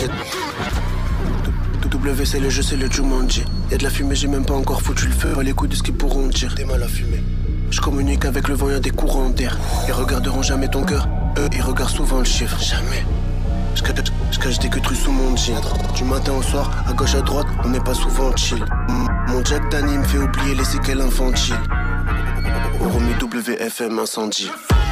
W c'est le jeu, c'est le Jumanji. Y'a de la fumée, j'ai même pas encore foutu le feu. Pas les coups de ce qu'ils pourront dire. T'es mal à fumer. Je communique avec le vent, y'a des courants d'air. Ils regarderont jamais ton cœur, eux ils regardent souvent le chiffre. Jamais. Je cache des queues sous mon jean. Du matin au soir, à gauche à droite, on n'est pas souvent chill. Mon Jack Danny me fait oublier les séquelles infantiles. Oromi WFM incendie.